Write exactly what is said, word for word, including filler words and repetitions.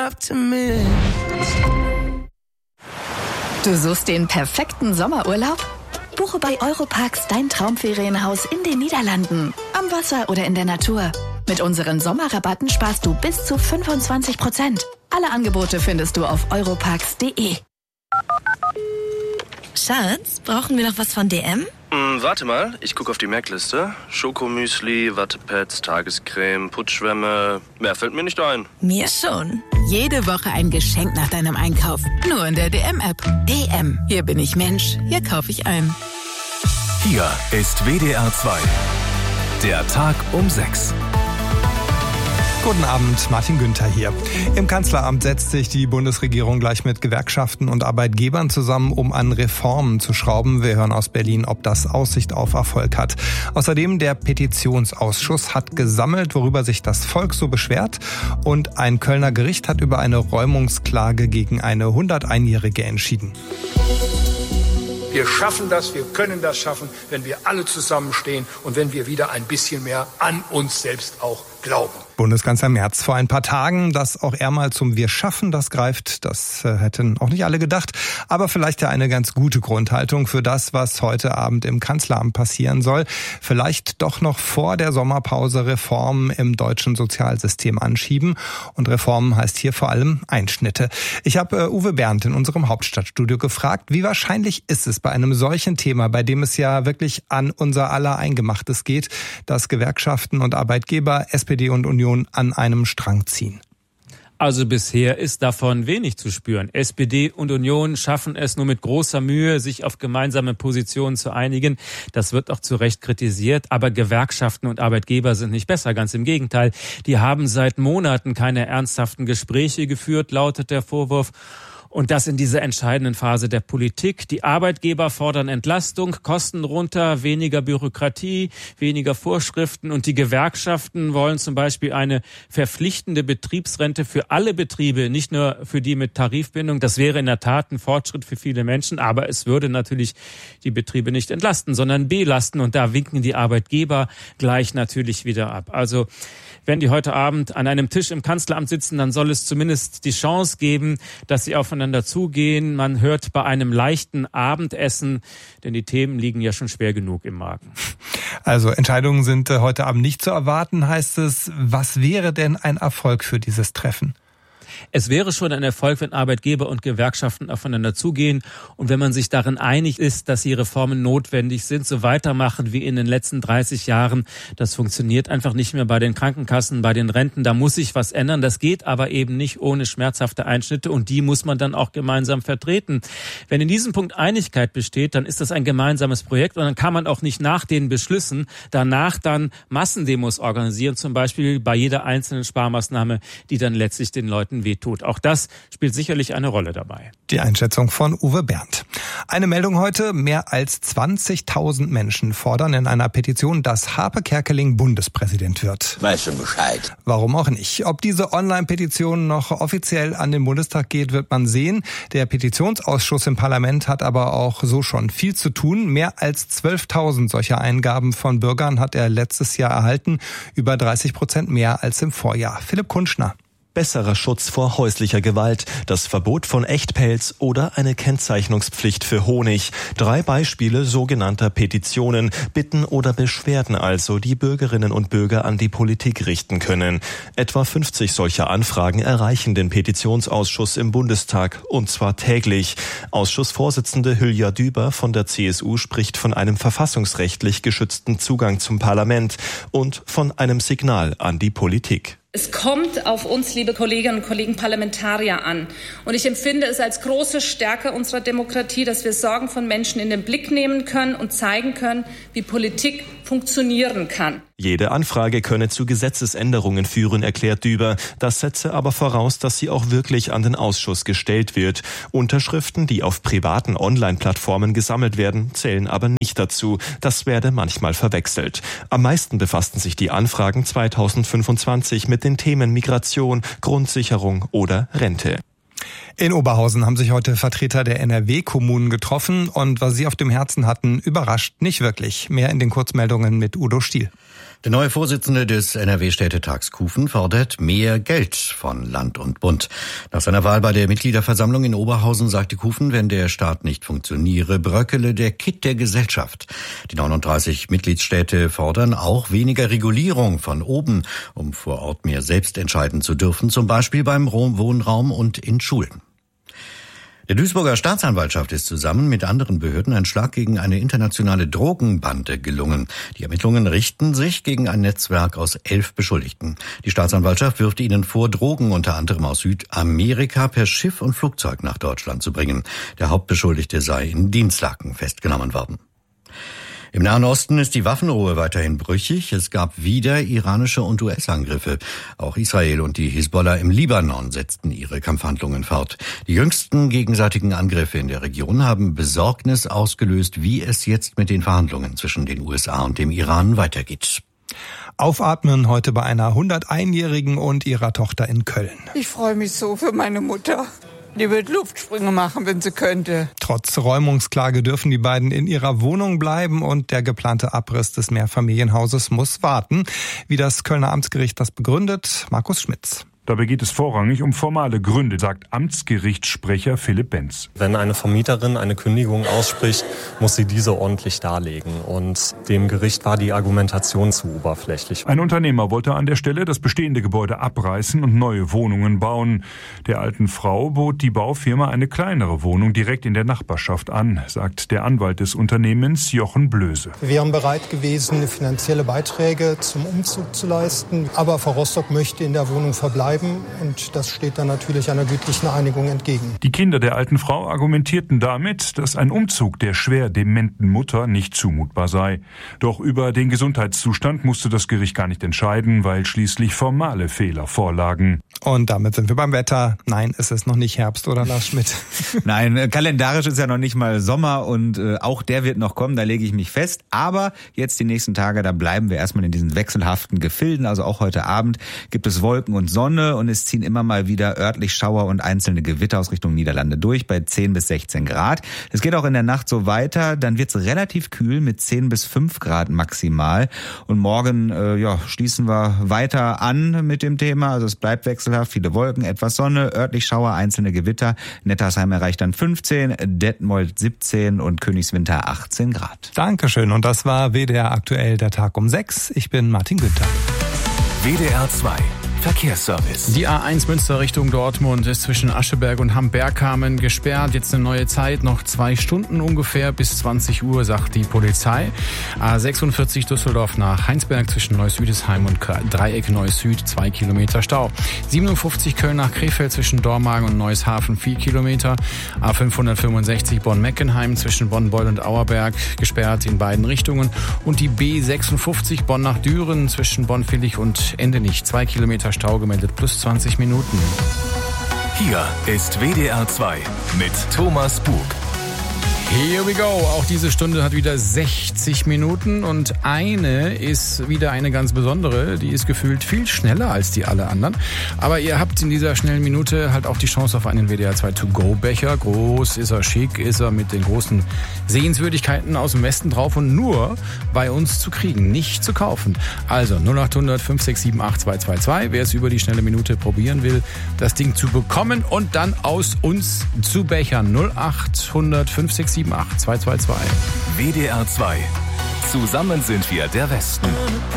Optimist. Du suchst den perfekten Sommerurlaub? Buche bei Europarks dein Traumferienhaus in den Niederlanden, am Wasser oder in der Natur. Mit unseren Sommerrabatten sparst du bis zu fünfundzwanzig Prozent. Alle Angebote findest du auf europarks punkt de. Schatz, brauchen wir noch was von D M? Hm, warte mal, ich gucke auf die Merkliste. Schokomüsli, Wattepads, Tagescreme, Putzschwämme. Mehr fällt mir nicht ein. Mir schon. Jede Woche ein Geschenk nach deinem Einkauf. Nur in der D M-App. D M. Hier bin ich Mensch. Hier kaufe ich ein. Hier ist W D R zwei. Der Tag um sechs. Guten Abend, Martin Günther hier. Im Kanzleramt setzt sich die Bundesregierung gleich mit Gewerkschaften und Arbeitgebern zusammen, um an Reformen zu schrauben. Wir hören aus Berlin, ob das Aussicht auf Erfolg hat. Außerdem der Petitionsausschuss hat gesammelt, worüber sich das Volk so beschwert. Und ein Kölner Gericht hat über eine Räumungsklage gegen eine hunderteinjährige entschieden. Wir schaffen das, wir können das schaffen, wenn wir alle zusammenstehen und wenn wir wieder ein bisschen mehr an uns selbst auch glauben. Bundeskanzler Merz vor ein paar Tagen, dass auch er mal zum Wir schaffen das greift, das äh, hätten auch nicht alle gedacht, aber vielleicht ja eine ganz gute Grundhaltung für das, was heute Abend im Kanzleramt passieren soll. Vielleicht doch noch vor der Sommerpause Reformen im deutschen Sozialsystem anschieben, und Reformen heißt hier vor allem Einschnitte. Ich habe äh, Uwe Bernd in unserem Hauptstadtstudio gefragt, wie wahrscheinlich ist es bei einem solchen Thema, bei dem es ja wirklich an unser aller Eingemachtes geht, dass Gewerkschaften und Arbeitgeber, S P D und Union an einem Strang ziehen? Also bisher ist davon wenig zu spüren. S P D und Union schaffen es nur mit großer Mühe, sich auf gemeinsame Positionen zu einigen. Das wird auch zu Recht kritisiert. Aber Gewerkschaften und Arbeitgeber sind nicht besser. Ganz im Gegenteil. Die haben seit Monaten keine ernsthaften Gespräche geführt, lautet der Vorwurf. Und das in dieser entscheidenden Phase der Politik. Die Arbeitgeber fordern Entlastung, Kosten runter, weniger Bürokratie, weniger Vorschriften. Und die Gewerkschaften wollen zum Beispiel eine verpflichtende Betriebsrente für alle Betriebe, nicht nur für die mit Tarifbindung. Das wäre in der Tat ein Fortschritt für viele Menschen. Aber es würde natürlich die Betriebe nicht entlasten, sondern belasten. Und da winken die Arbeitgeber gleich natürlich wieder ab. Also wenn die heute Abend an einem Tisch im Kanzleramt sitzen, dann soll es zumindest die Chance geben, dass sie aufeinander zugehen. Man hört bei einem leichten Abendessen, denn die Themen liegen ja schon schwer genug im Magen. Also Entscheidungen sind heute Abend nicht zu erwarten, heißt es. Was wäre denn ein Erfolg für dieses Treffen? Es wäre schon ein Erfolg, wenn Arbeitgeber und Gewerkschaften aufeinander zugehen und wenn man sich darin einig ist, dass die Reformen notwendig sind, so weitermachen wie in den letzten dreißig Jahren. Das funktioniert einfach nicht mehr bei den Krankenkassen, bei den Renten. Da muss sich was ändern. Das geht aber eben nicht ohne schmerzhafte Einschnitte, und die muss man dann auch gemeinsam vertreten. Wenn in diesem Punkt Einigkeit besteht, dann ist das ein gemeinsames Projekt, und dann kann man auch nicht nach den Beschlüssen danach dann Massendemos organisieren, zum Beispiel bei jeder einzelnen Sparmaßnahme, die dann letztlich den Leuten wehtut. Auch das spielt sicherlich eine Rolle dabei. Die Einschätzung von Uwe Bernd. Eine Meldung heute: Mehr als zwanzigtausend Menschen fordern in einer Petition, dass Harpe Kerkeling Bundespräsident wird. Weißt du Bescheid? Warum auch nicht? Ob diese Online-Petition noch offiziell an den Bundestag geht, wird man sehen. Der Petitionsausschuss im Parlament hat aber auch so schon viel zu tun. Mehr als zwölftausend solcher Eingaben von Bürgern hat er letztes Jahr erhalten. Über dreißig Prozent mehr als im Vorjahr. Philipp Kunschner. Besserer Schutz vor häuslicher Gewalt, das Verbot von Echtpelz oder eine Kennzeichnungspflicht für Honig. Drei Beispiele sogenannter Petitionen, Bitten oder Beschwerden also, die Bürgerinnen und Bürger an die Politik richten können. Etwa fünfzig solcher Anfragen erreichen den Petitionsausschuss im Bundestag, und zwar täglich. Ausschussvorsitzende Hülya Düber von der C S U spricht von einem verfassungsrechtlich geschützten Zugang zum Parlament und von einem Signal an die Politik. Es kommt auf uns, liebe Kolleginnen und Kollegen Parlamentarier, an. Und ich empfinde es als große Stärke unserer Demokratie, dass wir Sorgen von Menschen in den Blick nehmen können und zeigen können, wie Politik funktionieren kann. Jede Anfrage könne zu Gesetzesänderungen führen, erklärt Düber. Das setze aber voraus, dass sie auch wirklich an den Ausschuss gestellt wird. Unterschriften, die auf privaten Online-Plattformen gesammelt werden, zählen aber nicht dazu. Das werde manchmal verwechselt. Am meisten befassten sich die Anfragen zweitausendfünfundzwanzig mit den Themen Migration, Grundsicherung oder Rente. In Oberhausen haben sich heute Vertreter der N R W-Kommunen getroffen, und was sie auf dem Herzen hatten, überrascht nicht wirklich. Mehr in den Kurzmeldungen mit Udo Stiel. Der neue Vorsitzende des N R W-Städtetags Kufen fordert mehr Geld von Land und Bund. Nach seiner Wahl bei der Mitgliederversammlung in Oberhausen sagte Kufen, wenn der Staat nicht funktioniere, bröckele der Kitt der Gesellschaft. Die neununddreißig Mitgliedsstädte fordern auch weniger Regulierung von oben, um vor Ort mehr selbst entscheiden zu dürfen, zum Beispiel beim Wohnraum und in Schulen. Der Duisburger Staatsanwaltschaft ist zusammen mit anderen Behörden ein Schlag gegen eine internationale Drogenbande gelungen. Die Ermittlungen richten sich gegen ein Netzwerk aus elf Beschuldigten. Die Staatsanwaltschaft wirft ihnen vor, Drogen unter anderem aus Südamerika per Schiff und Flugzeug nach Deutschland zu bringen. Der Hauptbeschuldigte sei in Dienstlaken festgenommen worden. Im Nahen Osten ist die Waffenruhe weiterhin brüchig. Es gab wieder iranische und U S-Angriffe. Auch Israel und die Hisbollah im Libanon setzten ihre Kampfhandlungen fort. Die jüngsten gegenseitigen Angriffe in der Region haben Besorgnis ausgelöst, wie es jetzt mit den Verhandlungen zwischen den U S A und dem Iran weitergeht. Aufatmen heute bei einer hunderteinjährigen und ihrer Tochter in Köln. Ich freue mich so für meine Mutter. Die wird Luftsprünge machen, wenn sie könnte. Trotz Räumungsklage dürfen die beiden in ihrer Wohnung bleiben und der geplante Abriss des Mehrfamilienhauses muss warten. Wie das Kölner Amtsgericht das begründet, Markus Schmitz. Dabei geht es vorrangig um formale Gründe, sagt Amtsgerichtssprecher Philipp Benz. Wenn eine Vermieterin eine Kündigung ausspricht, muss sie diese ordentlich darlegen. Und dem Gericht war die Argumentation zu oberflächlich. Ein Unternehmer wollte an der Stelle das bestehende Gebäude abreißen und neue Wohnungen bauen. Der alten Frau bot die Baufirma eine kleinere Wohnung direkt in der Nachbarschaft an, sagt der Anwalt des Unternehmens Jochen Blöse. Wir wären bereit gewesen, finanzielle Beiträge zum Umzug zu leisten. Aber Frau Rostock möchte in der Wohnung verbleiben. Und das steht dann natürlich einer gütlichen Einigung entgegen. Die Kinder der alten Frau argumentierten damit, dass ein Umzug der schwer dementen Mutter nicht zumutbar sei. Doch über den Gesundheitszustand musste das Gericht gar nicht entscheiden, weil schließlich formale Fehler vorlagen. Und damit sind wir beim Wetter. Nein, es ist noch nicht Herbst, oder Lars Schmidt? Nein, kalendarisch ist ja noch nicht mal Sommer und äh, auch der wird noch kommen, da lege ich mich fest. Aber jetzt die nächsten Tage, da bleiben wir erstmal in diesen wechselhaften Gefilden. Also auch heute Abend gibt es Wolken und Sonne. Und es ziehen immer mal wieder örtlich Schauer und einzelne Gewitter aus Richtung Niederlande durch bei zehn bis sechzehn Grad. Es geht auch in der Nacht so weiter. Dann wird es relativ kühl mit zehn bis fünf Grad maximal. Und morgen äh, ja, schließen wir weiter an mit dem Thema. Also es bleibt wechselhaft, viele Wolken, etwas Sonne, örtlich Schauer, einzelne Gewitter. Nettersheim erreicht dann fünfzehn, Detmold siebzehn und Königswinter achtzehn Grad. Dankeschön. Und das war W D R aktuell, der Tag um sechs. Ich bin Martin Günther. W D R zwei Verkehrsservice. Die A eins Münster Richtung Dortmund ist zwischen Ascheberg und Hamm-Bergkamen gesperrt. Jetzt eine neue Zeit, noch zwei Stunden ungefähr bis zwanzig Uhr, sagt die Polizei. A sechsundvierzig Düsseldorf nach Heinsberg zwischen Neuss-Südesheim und Dreieck Neuss-Süd, zwei Kilometer Stau. siebenundfünfzig Köln nach Krefeld zwischen Dormagen und Neueshafen, vier Kilometer. A fünfhundertfünfundsechzig Bonn-Meckenheim zwischen Bonn-Beul und Auerberg gesperrt in beiden Richtungen. Und die B sechsundfünfzig Bonn nach Düren zwischen Bonn-Villig und Endenich, zwei Kilometer Stau gemeldet, plus zwanzig Minuten. Hier ist W D R zwei mit Thomas Bug. Here we go. Auch diese Stunde hat wieder sechzig Minuten und eine ist wieder eine ganz besondere. Die ist gefühlt viel schneller als die alle anderen. Aber ihr habt in dieser schnellen Minute halt auch die Chance auf einen W D R zwei To-Go-Becher. Groß ist er, schick ist er, mit den großen Sehenswürdigkeiten aus dem Westen drauf und nur bei uns zu kriegen, nicht zu kaufen. Also null acht hundert fünf sechs sieben acht zwei zwei zwei. Wer es über die schnelle Minute probieren will, das Ding zu bekommen und dann aus uns zu bechern. null acht hundert fünf sechs sieben acht zwei zwei zwei. W D R zwei. Zusammen sind wir der Westen.